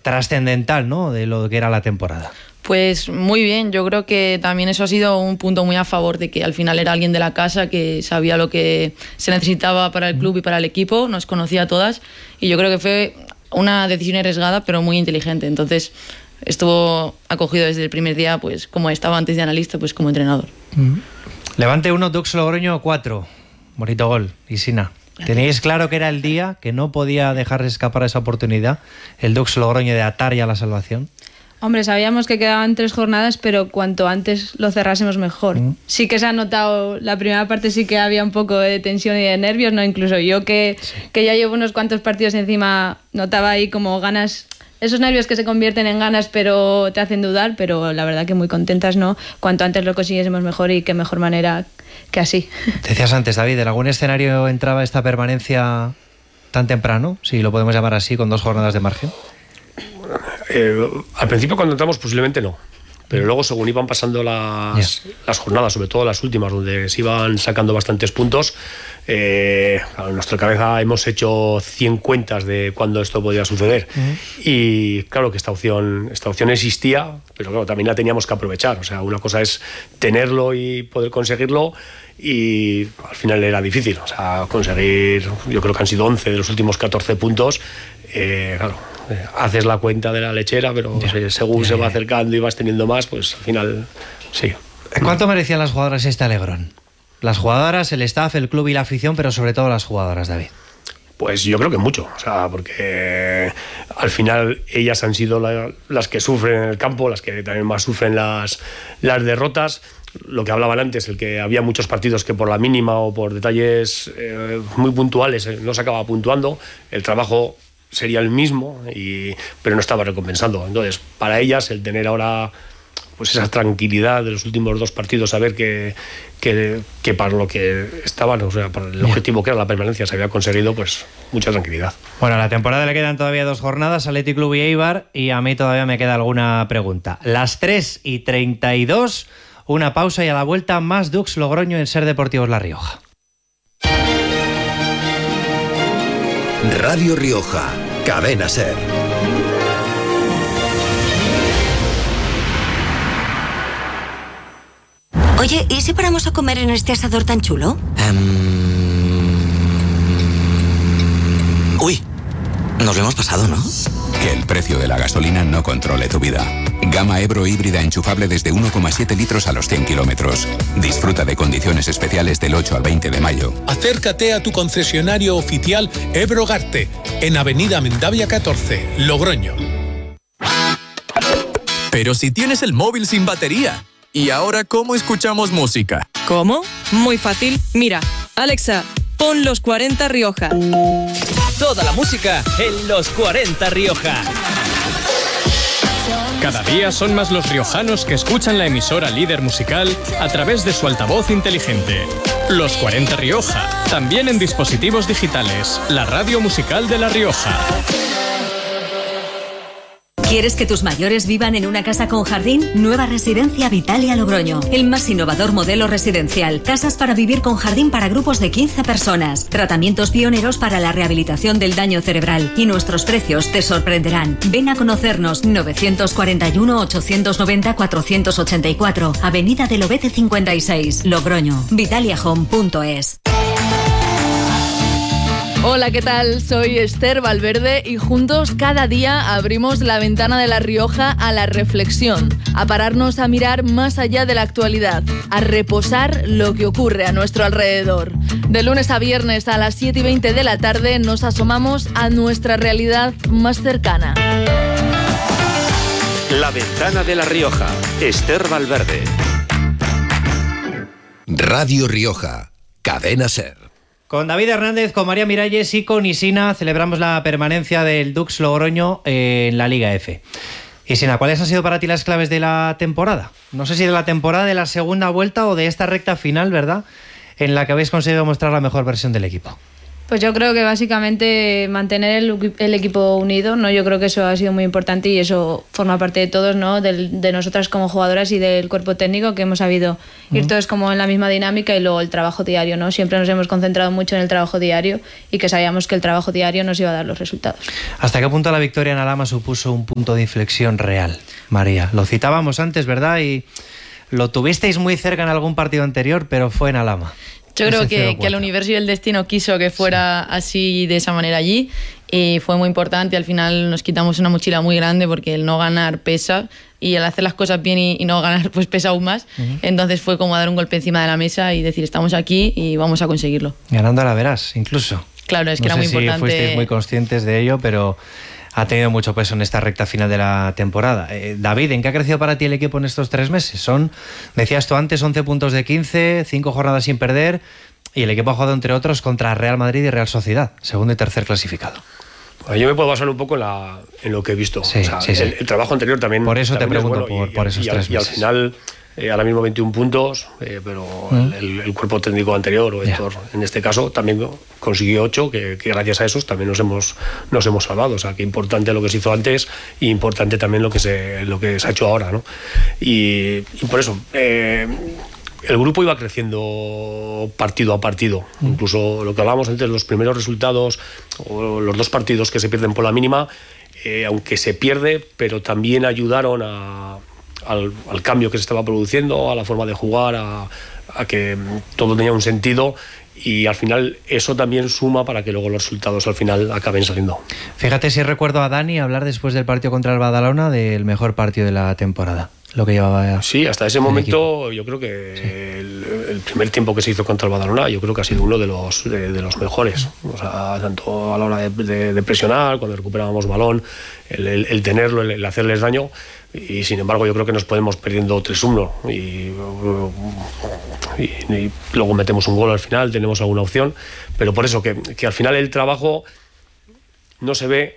trascendental, ¿no?, de lo que era la temporada. Pues muy bien, yo creo que también eso ha sido un punto muy a favor de que al final era alguien de la casa que sabía lo que se necesitaba para el club y para el equipo, nos conocía a todas y yo creo que fue una decisión arriesgada pero muy inteligente. Entonces estuvo acogido desde el primer día, pues como estaba antes de analista, pues como entrenador. Levante 1, Dux Logroño 4. Bonito gol, Isina. ¿Teníais claro que era el día, que no podía dejar escapar esa oportunidad, el Dux Logroño, de atar ya la salvación? Hombre, sabíamos que quedaban 3 jornadas, pero cuanto antes lo cerrásemos mejor. Sí que se ha notado, la primera parte sí que había un poco de tensión y de nervios, ¿no? Incluso yo que ya llevo unos cuantos partidos encima, notaba ahí como ganas, esos nervios que se convierten en ganas pero te hacen dudar, pero la verdad que muy contentas, ¿no? Cuanto antes lo consiguiésemos mejor y qué mejor manera que así. Decías antes, David, ¿en algún escenario entraba esta permanencia tan temprano, si lo podemos llamar así, con 2 jornadas de margen? Al principio cuando entramos posiblemente no, pero luego según iban pasando las jornadas, sobre todo las últimas, donde se iban sacando bastantes puntos, en nuestra cabeza hemos hecho 100 cuentas de cuándo esto podía suceder. Y claro que esta opción existía, pero claro, también la teníamos que aprovechar. O sea, una cosa es tenerlo y poder conseguirlo, y al final era difícil. O sea, conseguir, yo creo que han sido 11 de los últimos 14 puntos. Claro, haces la cuenta de la lechera, pero según se va acercando y vas teniendo más, pues al final sí. ¿Cuánto merecían las jugadoras este alegrón? Las jugadoras, el staff, el club y la afición, pero sobre todo las jugadoras, David. Pues yo creo que mucho, o sea, porque al final ellas han sido las que sufren en el campo, las que también más sufren las derrotas. Lo que hablaban antes, el que había muchos partidos que por la mínima o por detalles muy puntuales no se acaba puntuando, el trabajo sería el mismo, pero no estaba recompensando. Entonces, para ellas, el tener ahora pues esa tranquilidad de los últimos 2 partidos, saber que para lo que estaban, o sea, para el objetivo que era la permanencia, se había conseguido, pues mucha tranquilidad. Bueno, a la temporada le quedan todavía 2 jornadas, Athletic Club y Eibar, y a mí todavía me queda alguna pregunta. Las 3:32, una pausa y a la vuelta más Dux Logroño en Ser Deportivos La Rioja. Radio Rioja, Cadena Ser. Oye, ¿y si paramos a comer en este asador tan chulo? Uy, nos lo hemos pasado, ¿no? Que el precio de la gasolina no controle tu vida. Gama Ebro híbrida enchufable desde 1,7 litros a los 100 kilómetros. Disfruta de condiciones especiales del 8 al 20 de mayo. Acércate a tu concesionario oficial Ebro Garte, en Avenida Mendavia 14, Logroño. Pero si tienes el móvil sin batería. ¿Y ahora cómo escuchamos música? ¿Cómo? Muy fácil. Mira, Alexa, pon Los 40 Rioja. Toda la música en Los 40 Rioja. Cada día son más los riojanos que escuchan la emisora líder musical a través de su altavoz inteligente. Los 40 Rioja, también en dispositivos digitales, la radio musical de La Rioja. ¿Quieres que tus mayores vivan en una casa con jardín? Nueva Residencia Vitalia Logroño. El más innovador modelo residencial. Casas para vivir con jardín para grupos de 15 personas. Tratamientos pioneros para la rehabilitación del daño cerebral. Y nuestros precios te sorprenderán. Ven a conocernos. 941-890-484. Avenida del Obete 56, Logroño. vitaliahome.es. Hola, ¿qué tal? Soy Esther Valverde y juntos cada día abrimos la ventana de La Rioja a la reflexión, a pararnos a mirar más allá de la actualidad, a reposar lo que ocurre a nuestro alrededor. De lunes a viernes a las 7:20 de la tarde nos asomamos a nuestra realidad más cercana. La ventana de La Rioja, Esther Valverde. Radio Rioja, Cadena Ser. Con David Hernández, con María Miralles y con Isina celebramos la permanencia del Dux Logroño en la Liga F. Isina, ¿cuáles han sido para ti las claves de la temporada? No sé si de la temporada, de la segunda vuelta o de esta recta final, ¿verdad?, en la que habéis conseguido mostrar la mejor versión del equipo. Pues yo creo que básicamente mantener el equipo unido, ¿no? Yo creo que eso ha sido muy importante y eso forma parte de todos, ¿no? De nosotras como jugadoras y del cuerpo técnico, que hemos sabido ir todos como en la misma dinámica, y luego el trabajo diario, ¿no? Siempre nos hemos concentrado mucho en el trabajo diario y que sabíamos que el trabajo diario nos iba a dar los resultados. ¿Hasta qué punto la victoria en Alhama supuso un punto de inflexión real, María? Lo citábamos antes, ¿verdad? Y lo tuvisteis muy cerca en algún partido anterior, pero fue en Alhama. Yo creo que el universo y el destino quiso que fuera así, de esa manera allí, y fue muy importante. Al final nos quitamos una mochila muy grande porque el no ganar pesa, y el hacer las cosas bien y no ganar pues pesa aún más. Entonces fue como dar un golpe encima de la mesa y decir, estamos aquí y vamos a conseguirlo. Ganando a la verás, incluso. Claro, es que era muy importante. No sé si fuisteis muy conscientes de ello, pero ha tenido mucho peso en esta recta final de la temporada. David, ¿en qué ha crecido para ti el equipo en estos 3 meses? Decías tú antes, 11 puntos de 15, 5 jornadas sin perder, y el equipo ha jugado, entre otros, contra Real Madrid y Real Sociedad, segundo y tercer clasificado. Bueno, yo me puedo basar un poco en lo que he visto. Sí, el trabajo anterior también. Por eso también te pregunto, bueno, por esos 3 meses. Y al final, ahora mismo 21 puntos, pero el cuerpo técnico anterior, o Héctor, en este caso, también consiguió 8, que gracias a esos también nos hemos salvado. O sea, que importante lo que se hizo antes y importante también lo que se ha hecho ahora, ¿no? Y por eso, el grupo iba creciendo partido a partido. Incluso lo que hablábamos antes, los primeros resultados, o los 2 partidos que se pierden por la mínima, aunque se pierde, pero también ayudaron al cambio que se estaba produciendo, a la forma de jugar, a que todo tenía un sentido, y al final eso también suma para que luego los resultados al final acaben saliendo. Fíjate si recuerdo a Dani hablar después del partido contra el Badalona del mejor partido de la temporada. Lo que llevaba. Sí, hasta ese momento yo creo que el primer tiempo que se hizo contra el Badalona, yo creo que ha sido uno de los mejores. O sea, tanto a la hora de presionar, cuando recuperábamos balón, el tenerlo, el hacerles daño. Y sin embargo yo creo que nos podemos perdiendo 3-1 y luego metemos un gol al final, tenemos alguna opción, pero por eso que al final el trabajo no se ve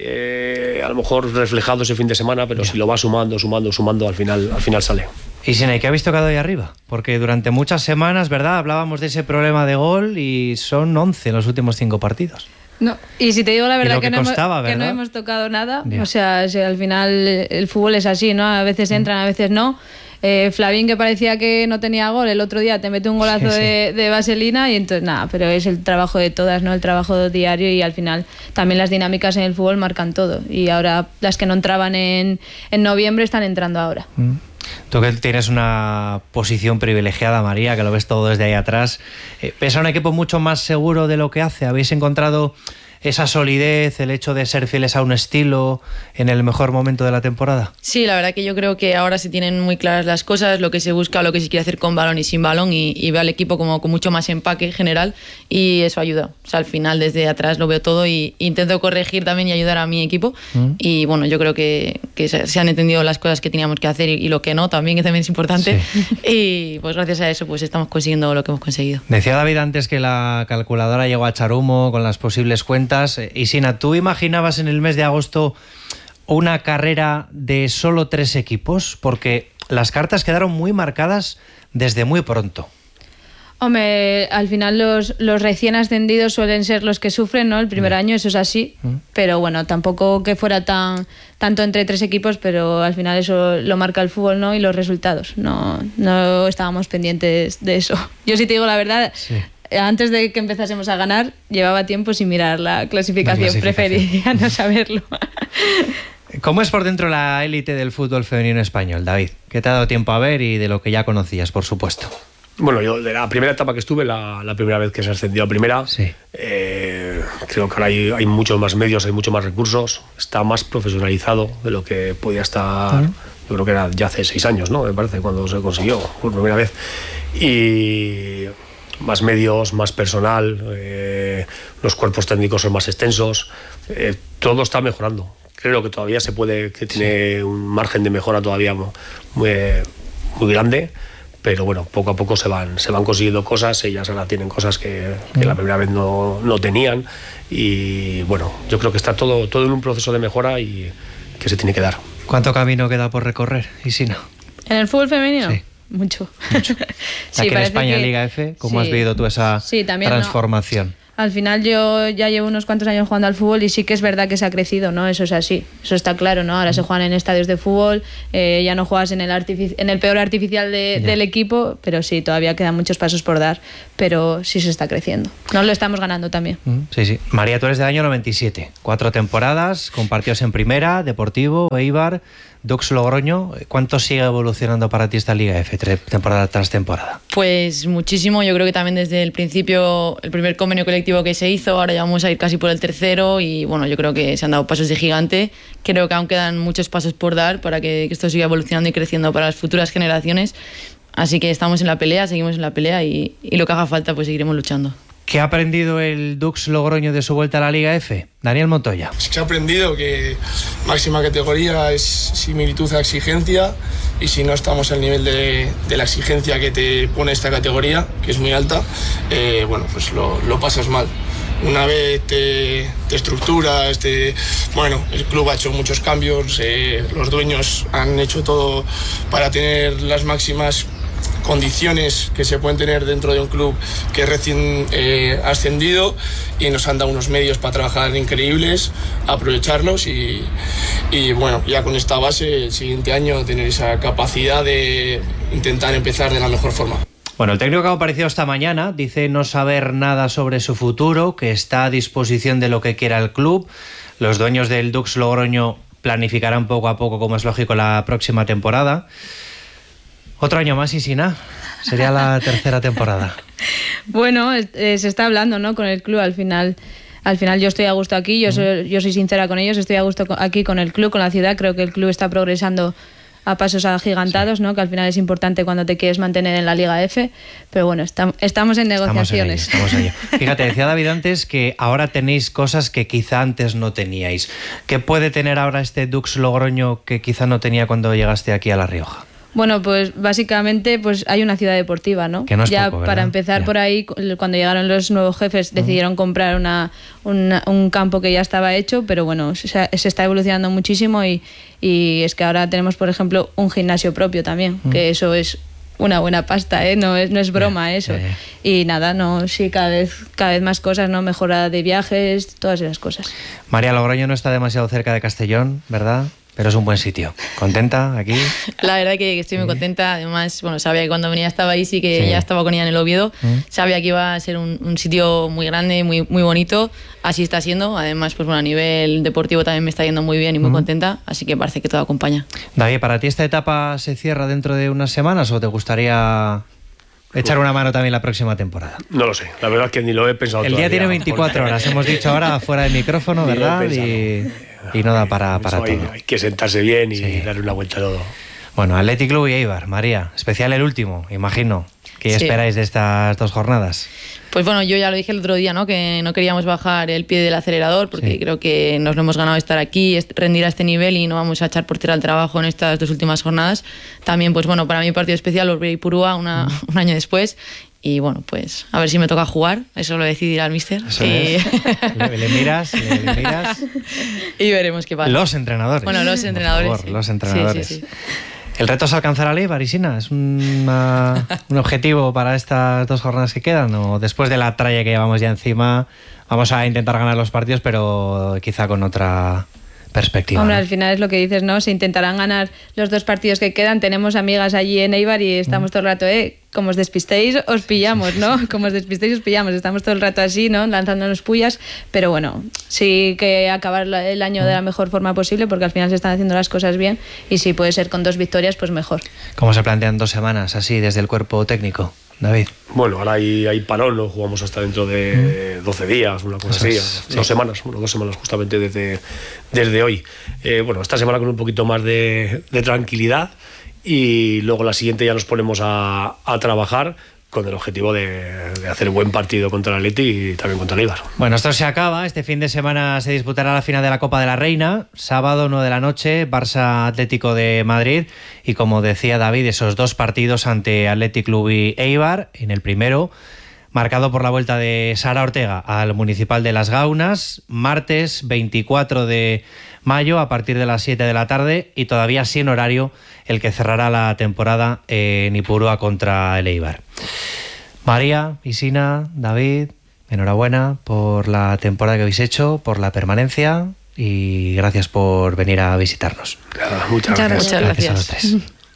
a lo mejor reflejado ese fin de semana, pero si lo va sumando, al final sale. Y Sinai, ¿qué ha visto cada hoy arriba? Porque durante muchas semanas, ¿verdad?, hablábamos de ese problema de gol y son 11 en los últimos 5 partidos. No, y si te digo la verdad que no hemos tocado nada. O sea, al final el fútbol es así, ¿no? A veces entran, a veces no. Flavín, que parecía que no tenía gol, el otro día te mete un golazo de vaselina, y entonces nada, pero es el trabajo de todas, ¿no? El trabajo diario, y al final también las dinámicas en el fútbol marcan todo, y ahora las que no entraban en noviembre están entrando ahora. Tú que tienes una posición privilegiada, María, que lo ves todo desde ahí atrás, ¿ves a un equipo mucho más seguro de lo que hace? ¿Habéis encontrado esa solidez, el hecho de ser fieles a un estilo en el mejor momento de la temporada? Sí, la verdad que yo creo que ahora se tienen muy claras las cosas, lo que se busca, lo que se quiere hacer con balón y sin balón, y veo al equipo como con mucho más empaque general, y eso ayuda. O sea, al final desde atrás lo veo todo y intento corregir también y ayudar a mi equipo. Y bueno, yo creo que se han entendido las cosas que teníamos que hacer y lo que no también, que también es importante. Sí. Y pues gracias a eso pues estamos consiguiendo lo que hemos conseguido. Decía David antes que la calculadora llegó a echar humo con las posibles cuentas. Y Sina, ¿tú imaginabas en el mes de agosto una carrera de solo 3 equipos? Porque las cartas quedaron muy marcadas desde muy pronto. Hombre, al final los recién ascendidos suelen ser los que sufren, ¿no? El primer año, eso es así. Pero bueno, tampoco que fuera tanto entre 3 equipos, pero al final eso lo marca el fútbol, ¿no? Y los resultados. No estábamos pendientes de eso. Yo sí te digo la verdad. Sí. Antes de que empezásemos a ganar, llevaba tiempo sin mirar la clasificación. Preferiría no saberlo. ¿Cómo es por dentro la élite del fútbol femenino español, David? ¿Qué te ha dado tiempo a ver y de lo que ya conocías, por supuesto? Bueno, yo de la primera etapa que estuve, la primera vez que se ascendió a primera, creo que ahora hay muchos más medios, hay muchos más recursos, está más profesionalizado de lo que podía estar, yo creo que era ya hace 6 años, ¿no? Me parece, cuando se consiguió por primera vez. Y más medios, más personal, los cuerpos técnicos son más extensos, todo está mejorando. Creo que todavía que tiene un margen de mejora todavía muy grande, pero bueno, poco a poco se van consiguiendo cosas. Ellas ahora tienen cosas que la primera vez no tenían, y bueno, yo creo que está todo en un proceso de mejora y que se tiene que dar. ¿Cuánto camino queda por recorrer, Isina? ¿En el fútbol femenino? Sí. Mucho. Aquí en España, Liga F, ¿cómo has vivido tú esa transformación? Al final yo ya llevo unos cuantos años jugando al fútbol y sí que es verdad que se ha crecido, ¿no? Eso es así, eso está claro, ¿no? Ahora se juegan en estadios de fútbol, ya no juegas en el peor artificial del equipo, pero sí, todavía quedan muchos pasos por dar, pero sí se está creciendo. Nos lo estamos ganando también. Sí, sí. María, tú eres del año 97, 4 temporadas, con partidos en Primera, Deportivo, Eibar, Dux Logroño. ¿Cuánto sigue evolucionando para ti esta Liga F, temporada tras temporada? Pues muchísimo, yo creo que también desde el principio, el primer convenio colectivo que se hizo, ahora ya vamos a ir casi por el tercero y bueno, yo creo que se han dado pasos de gigante. Creo que aún quedan muchos pasos por dar para que esto siga evolucionando y creciendo para las futuras generaciones. Así que estamos en la pelea, seguimos en la pelea y lo que haga falta pues seguiremos luchando. ¿Qué ha aprendido el Dux Logroño de su vuelta a la Liga F? Daniel Montoya. Se ha aprendido que máxima categoría es similitud a exigencia y si no estamos al nivel de la exigencia que te pone esta categoría, que es muy alta, bueno, pues lo pasas mal. Una vez te estructuras, bueno, el club ha hecho muchos cambios, los dueños han hecho todo para tener las máximas condiciones que se pueden tener dentro de un club que es recién ascendido y nos han dado unos medios para trabajar increíbles, aprovecharlos y bueno, ya con esta base el siguiente año tener esa capacidad de intentar empezar de la mejor forma. Bueno, el técnico que ha aparecido esta mañana dice no saber nada sobre su futuro, que está a disposición de lo que quiera el club. Los dueños del Dux Logroño planificarán poco a poco, como es lógico, la próxima temporada. Otro año más y sin nada. Sería la tercera temporada. Bueno, se está hablando, ¿no? Con el club al final yo estoy a gusto aquí, yo soy sincera con ellos, estoy a gusto aquí con el club, con la ciudad. Creo que el club está progresando a pasos agigantados, sí, ¿no? Que al final es importante cuando te quieres mantener en la Liga F, pero bueno, estamos en negociaciones. Estamos en ello. Fíjate, decía David antes que ahora tenéis cosas que quizá antes no teníais. ¿Qué puede tener ahora este Dux Logroño que quizá no tenía cuando llegaste aquí a La Rioja? Bueno, pues básicamente pues hay una ciudad deportiva, ¿no? Que no es ya poco, para empezar por ahí, cuando llegaron los nuevos jefes decidieron comprar un campo que ya estaba hecho, pero bueno, se está evolucionando muchísimo y es que ahora tenemos, por ejemplo, un gimnasio propio también, que eso es una buena pasta, ¿eh? No es broma eso. Y nada, sí, cada vez más cosas, ¿no? Mejora de viajes, todas esas cosas. María, Logroño no está demasiado cerca de Castellón, ¿verdad? Pero es un buen sitio. ¿Contenta aquí? La verdad que estoy muy contenta. Además, bueno, sabía que cuando venía estaba ahí, sí que ya estaba con ella en el Oviedo. Sabía que iba a ser un sitio muy grande, muy, muy bonito. Así está siendo. Además, pues bueno, a nivel deportivo también me está yendo muy bien y muy contenta. Así que parece que todo acompaña. David, ¿para ti esta etapa se cierra dentro de unas semanas o te gustaría echar una mano también la próxima temporada? No lo sé, la verdad es que ni lo he pensado todavía. El día tiene 24 horas, hemos dicho ahora fuera del micrófono, ¿verdad? Y no da para todo. Hay que sentarse bien y darle una vuelta a todo. Bueno, Athletic Club y Eibar, María, especial el último, imagino. ¿Qué esperáis de estas 2 jornadas? Pues bueno, yo ya lo dije el otro día, ¿no? Que no queríamos bajar el pie del acelerador porque creo que nos lo hemos ganado estar aquí, rendir a este nivel y no vamos a echar por tierra el trabajo en estas 2 últimas jornadas. También, pues bueno, para mí partido especial, volver a Ipurúa un año después. Y bueno, pues a ver si me toca jugar, eso lo decidirá el míster. Le miras. Y veremos qué pasa. Los entrenadores. Bueno, los entrenadores. Por favor, los entrenadores. Sí. ¿El reto es alcanzar a Eibar, Isina? ¿Es un objetivo para estas 2 jornadas que quedan? ¿O después de la tralla que llevamos ya encima, vamos a intentar ganar los partidos, pero quizá con otra perspectiva? Hombre, al final es lo que dices, ¿no? Se intentarán ganar los 2 partidos que quedan. Tenemos amigas allí en Eibar y estamos todo el rato, como os despistéis, os pillamos, ¿no? Como os despistéis, os pillamos. Estamos todo el rato así, ¿no? Lanzándonos pullas, pero bueno, sí que acabar el año de la mejor forma posible porque al final se están haciendo las cosas bien y si puede ser con 2 victorias, pues mejor. ¿Cómo se plantean 2 semanas así desde el cuerpo técnico, David? Bueno, ahora hay parón, lo jugamos hasta dentro de 12 días, una cosa así, 2 semanas, 2 semanas justamente desde hoy. Bueno, esta semana con un poquito más de tranquilidad y luego la siguiente ya nos ponemos a trabajar con el objetivo de hacer un buen partido contra el Atleti y también contra el Eibar. Bueno, esto se acaba. Este fin de semana se disputará la final de la Copa de la Reina. Sábado, 9 de la noche, Barça Atlético de Madrid. Y como decía David, esos 2 partidos ante Athletic Club y Eibar. En el primero, marcado por la vuelta de Sara Ortega al Municipal de Las Gaunas. Martes 24 de mayo a partir de las 7 de la tarde. Y todavía sin horario el que cerrará la temporada en Ipurúa contra el Eibar. María, Isina, David, enhorabuena por la temporada que habéis hecho, por la permanencia y gracias por venir a visitarnos. Muchas gracias. Gracias a los tres.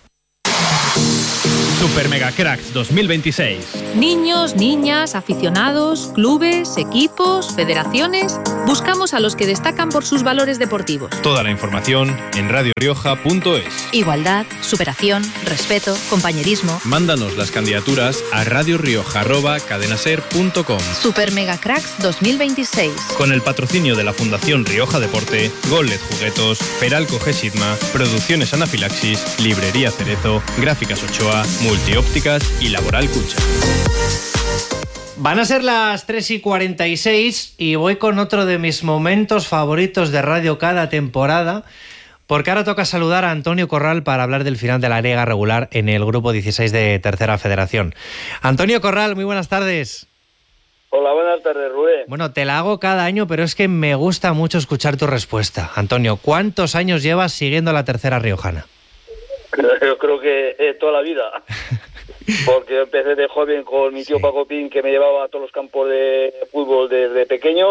Super Mega Cracks 2026. Niños, niñas, aficionados, clubes, equipos, federaciones. Buscamos a los que destacan por sus valores deportivos. Toda la información en radiorioja.es. Igualdad, superación, respeto, compañerismo. Mándanos las candidaturas a radiorioja@cadenaser.com. Super Mega Cracks 2026. Con el patrocinio de la Fundación Rioja Deporte, Golet Juguetos, Peralco G-Sigma, Producciones Anafilaxis, Librería Cerezo, Gráficas Ochoa, Multiópticas y Laboral Cucha. Van a ser las 3:46 y voy con otro de mis momentos favoritos de radio cada temporada, porque ahora toca saludar a Antonio Corral para hablar del final de la liga regular en el grupo 16 de Tercera Federación. Antonio Corral, muy buenas tardes. Hola, buenas tardes, Rubén. Bueno, te la hago cada año, pero es que me gusta mucho escuchar tu respuesta. Antonio, ¿cuántos años llevas siguiendo la Tercera riojana? Yo creo que toda la vida, porque yo empecé de joven con mi tío Paco Pin, que me llevaba a todos los campos de fútbol desde pequeño,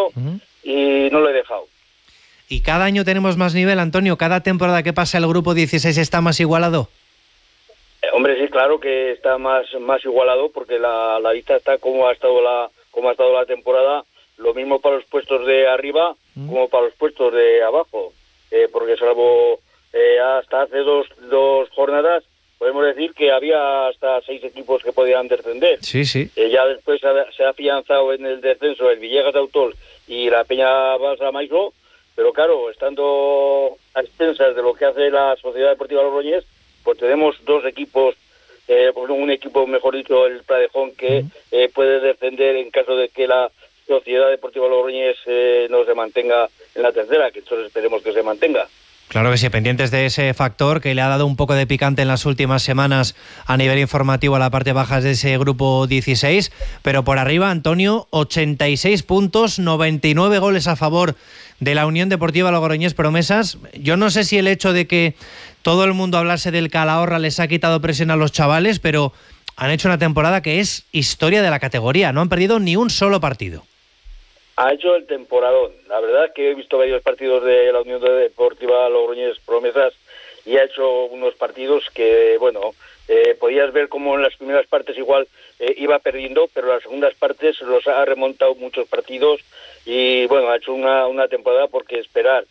y no lo he dejado. ¿Y cada año tenemos más nivel, Antonio? ¿Cada temporada que pasa el grupo 16 está más igualado? Hombre, sí, claro que está más igualado, porque la vista está como ha estado la temporada, lo mismo para los puestos de arriba como para los puestos de abajo, porque salvo hasta hace dos jornadas podemos decir que había hasta 6 equipos que podían descender. Sí, sí. Ya después se ha afianzado en el descenso el Villegas de Autol y la Peña Balsa Maisó, pero claro, estando a expensas de lo que hace la Sociedad Deportiva Logroñés, pues tenemos 2 equipos, un equipo, mejor dicho, el Pradejón, que puede descender en caso de que la Sociedad Deportiva Logroñés no se mantenga en la tercera, que nosotros esperemos que se mantenga. Claro que sí, pendientes de ese factor que le ha dado un poco de picante en las últimas semanas a nivel informativo a la parte baja de ese grupo 16, pero por arriba, Antonio, 86 puntos, 99 goles a favor de la Unión Deportiva Logroñés Promesas. Yo no sé si el hecho de que todo el mundo hablase del Calahorra les ha quitado presión a los chavales, pero han hecho una temporada que es historia de la categoría, no han perdido ni un solo partido. Ha hecho el temporadón. La verdad es que he visto varios partidos de la Unión Deportiva Logroñés Promesas y ha hecho unos partidos que, bueno, podías ver como en las primeras partes igual iba perdiendo, pero en las segundas partes los ha remontado muchos partidos y, bueno, ha hecho una temporada, porque esperar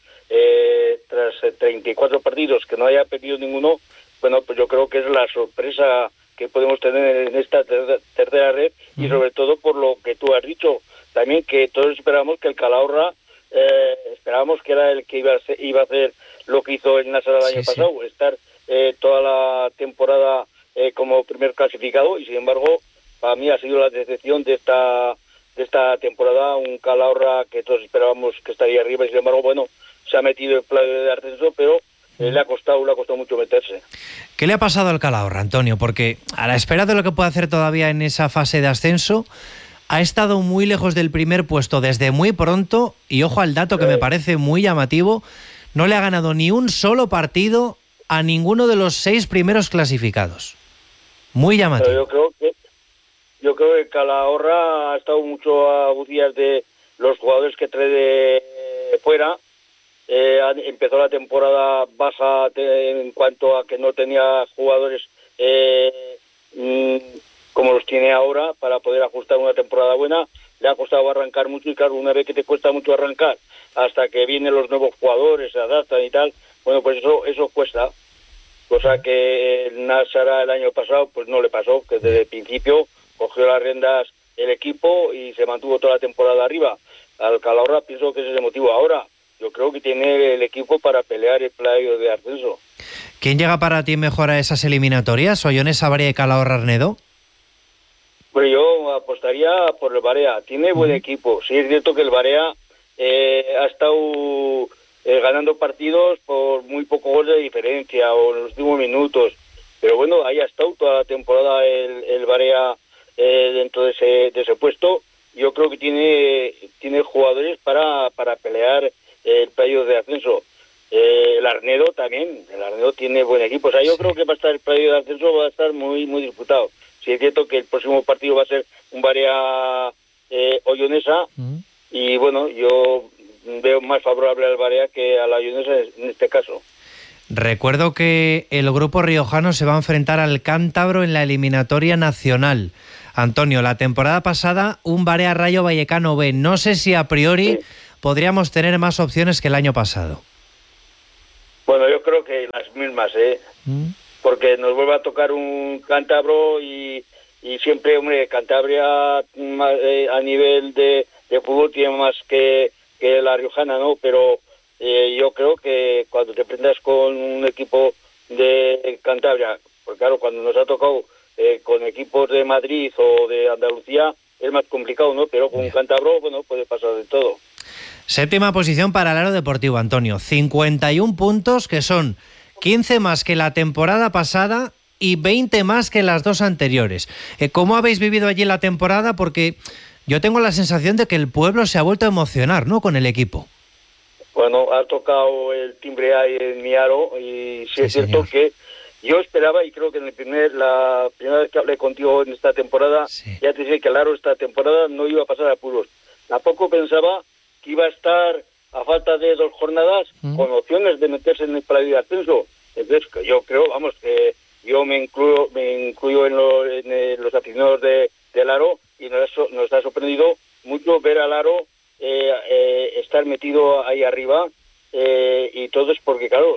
tras 34 partidos que no haya perdido ninguno, bueno, pues yo creo que es la sorpresa que podemos tener en esta tercera red, y sobre todo por lo que tú has dicho, también que todos esperábamos que el Calahorra, esperábamos que era el que iba a hacer lo que hizo el Nasara el año pasado, estar toda la temporada como primer clasificado, y sin embargo, para mí ha sido la decepción de esta temporada, un Calahorra que todos esperábamos que estaría arriba, y sin embargo, bueno, se ha metido en playo de ascenso, pero le ha costado mucho meterse. ¿Qué le ha pasado al Calahorra, Antonio? Porque a la espera de lo que puede hacer todavía en esa fase de ascenso, ha estado muy lejos del primer puesto desde muy pronto, y ojo al dato que me parece muy llamativo, no le ha ganado ni un solo partido a ninguno de los 6 primeros clasificados. Muy llamativo. Pero yo creo que Calahorra ha estado mucho a bucías de los jugadores que trae de fuera. Empezó la temporada baja en cuanto a que no tenía jugadores como los tiene ahora para poder ajustar una temporada buena. Le ha costado arrancar mucho, y claro, una vez que te cuesta mucho arrancar hasta que vienen los nuevos jugadores, se adaptan y tal, bueno, pues eso cuesta, cosa que el Nasara el año pasado pues no le pasó, que desde el principio cogió las riendas el equipo y se mantuvo toda la temporada arriba. Al Calahorra pienso que ese es el motivo. Ahora yo creo que tiene el equipo para pelear el playo de ascenso. ¿Quién llega para ti mejor a esas eliminatorias? ¿Ollone Sabaria y Calahorra Arnedo? Bueno, yo apostaría por el Barea. Tiene buen equipo. Sí, es cierto que el Barea ha estado ganando partidos por muy poco gol de diferencia o en los últimos minutos. Pero bueno, ahí ha estado toda la temporada el Barea dentro de ese puesto. Yo creo que tiene jugadores para pelear el playoff de ascenso. El Arnedo también. El Arnedo tiene buen equipo. O sea, yo creo que va a estar el playoff de ascenso, va a estar muy, muy disputado. Sí, es cierto que el próximo partido va a ser un Barea Oyonesa, y bueno, yo veo más favorable al Barea que a la Oyonesa en este caso. Recuerdo que el grupo riojano se va a enfrentar al Cántabro en la eliminatoria nacional. Antonio, la temporada pasada un Barea Rayo Vallecano B. No sé si a priori podríamos tener más opciones que el año pasado. Bueno, yo creo que las mismas, porque nos vuelve a tocar un Cántabro y siempre, hombre, Cantabria a nivel de fútbol tiene más que la riojana, ¿no? Pero yo creo que cuando te prendas con un equipo de Cantabria, porque claro, cuando nos ha tocado con equipos de Madrid o de Andalucía es más complicado, ¿no? Pero con un Cántabro, bueno, puede pasar de todo. Séptima posición para el Aro Deportivo, Antonio. 51 puntos, que son 15 más que la temporada pasada y 20 más que las dos anteriores. ¿Cómo habéis vivido allí la temporada? Porque yo tengo la sensación de que el pueblo se ha vuelto a emocionar, ¿no?, con el equipo. Bueno, ha tocado el timbre ahí en mi Aro y sí es cierto que yo esperaba, y creo que la primera vez que hablé contigo en esta temporada, ya te dije que el Aro esta temporada no iba a pasar apuros. Tampoco pensaba que iba a estar, a falta de 2 jornadas, con opciones de meterse en el playoff de ascenso. Entonces, yo creo, vamos, que yo me incluyo en los aficionados del Aro, y nos ha sorprendido mucho ver al Aro estar metido ahí arriba, y todo es porque, claro,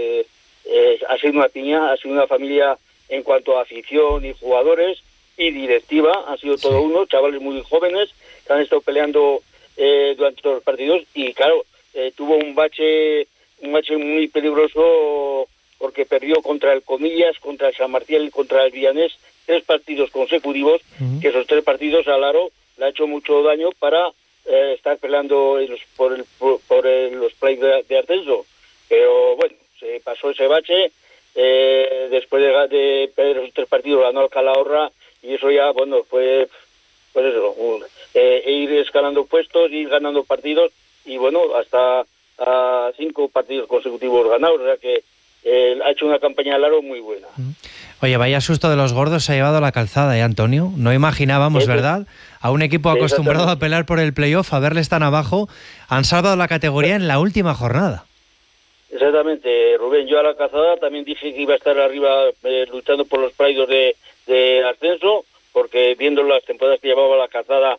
ha sido una piña, ha sido una familia en cuanto a afición y jugadores y directiva, han sido todo uno, chavales muy jóvenes que han estado peleando durante todos los partidos, y claro, tuvo un bache muy peligroso porque perdió contra el Comillas, contra el San Marcial y contra el Villanés 3 partidos consecutivos, que esos 3 partidos al Aro le ha hecho mucho daño para estar peleando por los plays de ascenso. Pero bueno, se pasó ese bache, después de perder esos 3 partidos ganó el Calahorra, y eso ya, bueno, fue pues eso, ir escalando puestos, ir ganando partidos, y bueno, hasta 5 partidos consecutivos ganados, o sea que ha hecho una campaña al Aro muy buena. Oye, vaya susto de los gordos se ha llevado la calzada, Antonio. No imaginábamos, ¿verdad?, a un equipo acostumbrado a pelear por el playoff, a verles tan abajo. Han salvado la categoría en la última jornada. Exactamente, Rubén. Yo a la Calzada también dije que iba a estar arriba luchando por los playoffs de ascenso, porque viendo las temporadas que llevaba la Calzada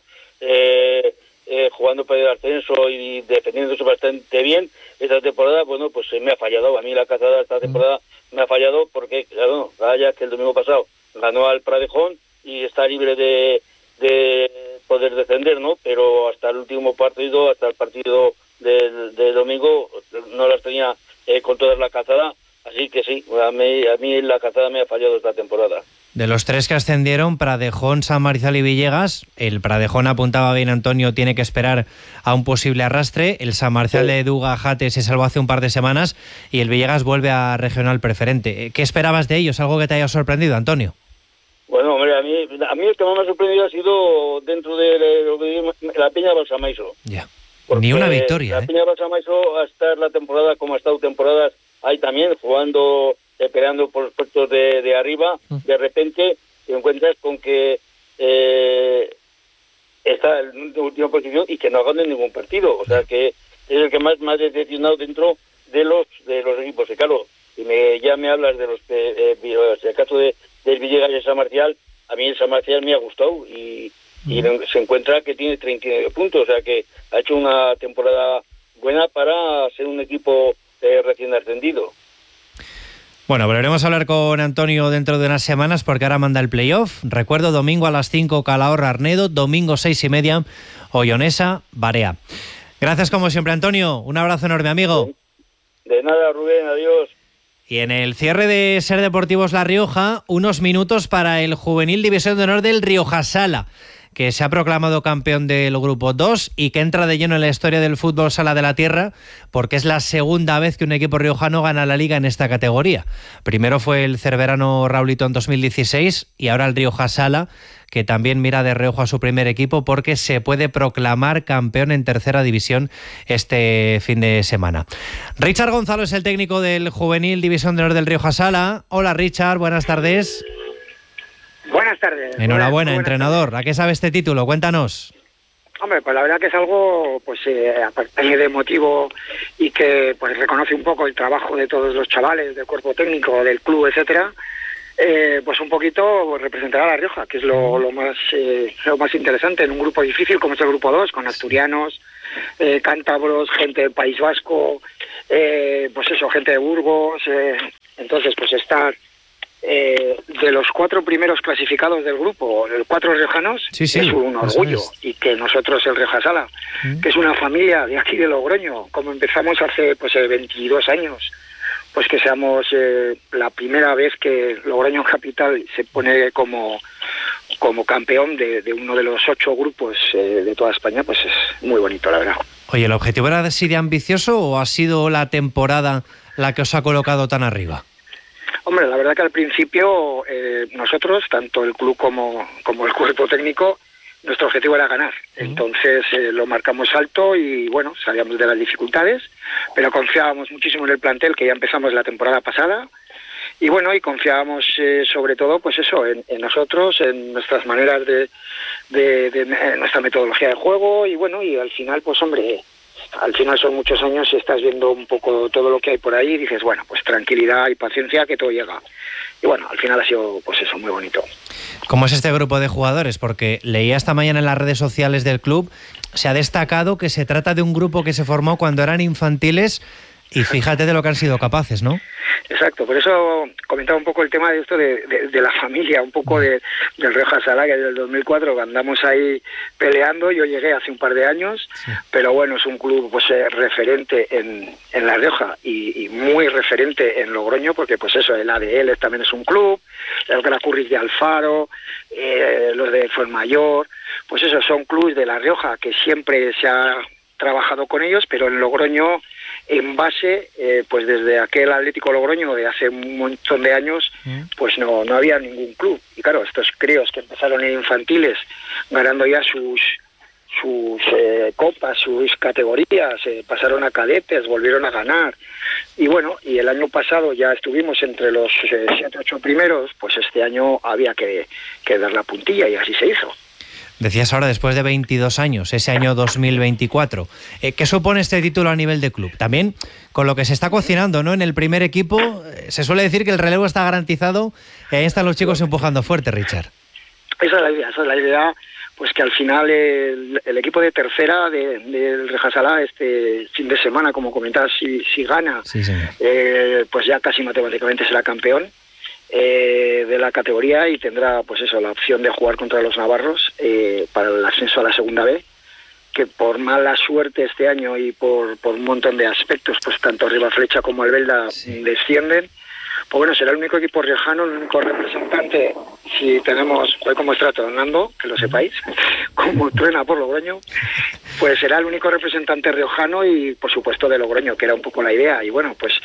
jugando para el ascenso y defendiéndose bastante bien, esta temporada, bueno, pues me ha fallado. A mí la Calzada esta temporada me ha fallado porque, claro, vaya que el domingo pasado ganó al Pradejón y está libre de poder defender, ¿no? Pero hasta el último partido, hasta el partido del domingo, no las tenía con toda la Calzada, así que sí, a mí la Calzada me ha fallado esta temporada. De los 3 que ascendieron, Pradejón, San Marcial y Villegas, el Pradejón, apuntaba bien Antonio, tiene que esperar a un posible arrastre. El San Marcial de Edu Gajate se salvó hace un par de semanas y el Villegas vuelve a regional preferente. ¿Qué esperabas de ellos? ¿Algo que te haya sorprendido, Antonio? Bueno, hombre, a mí el que más me ha sorprendido ha sido dentro de la Peña Balsamaiso. Ya. Ni una victoria. La Peña Balsamaiso, a estar la temporada como ha estado temporadas ahí también, jugando, peleando por los puestos de arriba, de repente te encuentras con que está en la última posición y que no gana ningún partido. O sea que es el que más decepcionado dentro de los equipos. Y claro, si ya me hablas de los el caso del Villegas y el San Marcial, a mí el San Marcial me ha gustado y se encuentra que tiene 39 puntos, o sea que ha hecho una temporada buena para ser un equipo recién ascendido. Bueno, volveremos a hablar con Antonio dentro de unas semanas porque ahora manda el playoff. Recuerdo, domingo a las 5 Calahorra Arnedo, domingo 6:30 Oyonesa Barea. Gracias como siempre, Antonio. Un abrazo enorme, amigo. De nada, Rubén, adiós. Y en el cierre de Ser Deportivos La Rioja, unos minutos para el Juvenil División de Honor del Rioja Sala, que se ha proclamado campeón del Grupo 2 y que entra de lleno en la historia del fútbol sala de la tierra, porque es la segunda vez que un equipo riojano gana la liga en esta categoría. Primero fue el Cerverano Raulito en 2016 y ahora el Rioja Sala, que también mira de reojo a su primer equipo porque se puede proclamar campeón en tercera división este fin de semana. Richard Gonzalo es el técnico del Juvenil División de Honor del Rioja Sala. Hola Richard, buenas tardes. Buenas tardes. Enhorabuena, entrenador. ¿A qué sabe este título? Cuéntanos. Hombre, pues la verdad que es algo, pues aparte de emotivo y que pues reconoce un poco el trabajo de todos los chavales, del cuerpo técnico, del club, etcétera, pues un poquito representar a La Rioja, que es lo más interesante en un grupo difícil como es el grupo 2, con asturianos, cántabros, gente del País Vasco, pues eso, gente de Burgos, entonces pues estar de los 4 primeros clasificados del grupo, 4 riojanos, es un orgullo. Y que nosotros, el Rioja Sala, que es una familia de aquí de Logroño, como empezamos hace pues 22 años, pues que seamos la primera vez que Logroño Capital se pone como campeón de uno de los 8 grupos de toda España, pues es muy bonito, la verdad. Oye, ¿el objetivo era así de ambicioso o ha sido la temporada la que os ha colocado tan arriba? Hombre, la verdad que al principio nosotros, tanto el club como el cuerpo técnico, nuestro objetivo era ganar. Entonces lo marcamos alto y bueno, sabíamos de las dificultades, pero confiábamos muchísimo en el plantel, que ya empezamos la temporada pasada. Y bueno, y confiábamos sobre todo, pues eso, en nosotros, en nuestras maneras de nuestra metodología de juego. Y bueno, y al final, pues hombre, al final son muchos años y estás viendo un poco todo lo que hay por ahí y dices, bueno, pues tranquilidad y paciencia, que todo llega. Y bueno, al final ha sido, pues eso, muy bonito. ¿Cómo es este grupo de jugadores? Porque leía esta mañana en las redes sociales del club, se ha destacado que se trata de un grupo que se formó cuando eran infantiles y fíjate de lo que han sido capaces, ¿no? Exacto, por eso comentaba un poco el tema de esto de la familia, un poco del Rioja Sala, que desde el 2004 andamos ahí peleando. Yo llegué hace un par de años, pero bueno, es un club pues referente en La Rioja y muy referente en Logroño, porque pues eso, el ADL también es un club, el Gracurris de Alfaro, los de Fuenmayor, pues eso, son clubes de La Rioja que siempre se ha trabajado con ellos, pero en Logroño, en base, pues desde aquel Atlético Logroño de hace un montón de años, pues no había ningún club. Y claro, estos críos que empezaron en infantiles, ganando ya sus copas, sus categorías, pasaron a cadetes, volvieron a ganar. Y bueno, y el año pasado ya estuvimos entre los 7-8 primeros, pues este año había que dar la puntilla y así se hizo. Decías ahora, después de 22 años, ese año 2024, ¿qué supone este título a nivel de club? También con lo que se está cocinando, ¿no? En el primer equipo, se suele decir que el relevo está garantizado y ahí están los chicos empujando fuerte, Richard. Esa es la idea, pues que al final el equipo de tercera del Rioja Sala este fin de semana, como comentabas, si gana, pues ya casi matemáticamente será campeón de la categoría y tendrá pues eso, la opción de jugar contra los navarros para el ascenso a la segunda B, que por mala suerte este año y por un montón de aspectos, pues tanto Ribaflecha como Albelda descienden. Pues bueno, será el único equipo riojano, el único representante, si tenemos, hoy como está tronando, que lo sepáis, como truena por Logroño, pues será el único representante riojano y por supuesto de Logroño, que era un poco la idea. Y bueno, pues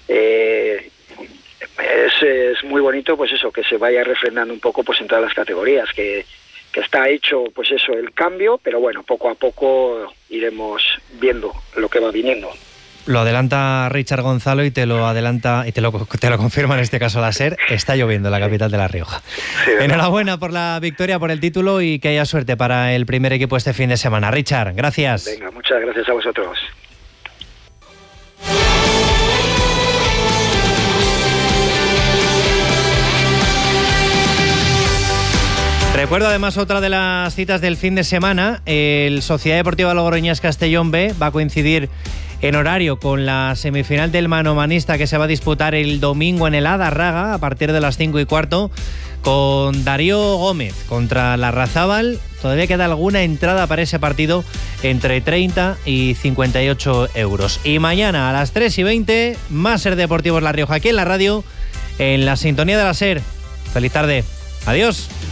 es muy bonito pues eso, que se vaya refrendando un poco pues en todas las categorías, que está hecho pues eso el cambio, pero bueno, poco a poco iremos viendo lo que va viniendo. Lo adelanta Richard Gonzalo y te lo adelanta y te lo confirma en este caso la SER. Está lloviendo en la capital de La Rioja. Sí, enhorabuena por la victoria, por el título y que haya suerte para el primer equipo este fin de semana. Richard, gracias. Venga, muchas gracias a vosotros. Recuerdo además otra de las citas del fin de semana. El Sociedad Deportiva Logroñés Castellón B va a coincidir en horario con la semifinal del manomanista que se va a disputar el domingo en el Adarraga a partir de las 5:15 con Darío Gómez contra Larrazábal. Todavía queda alguna entrada para ese partido entre 30 y 58 euros. Y mañana a las 3:20 más SER Deportivos La Rioja aquí en la radio, en la sintonía de la SER. Feliz tarde. Adiós.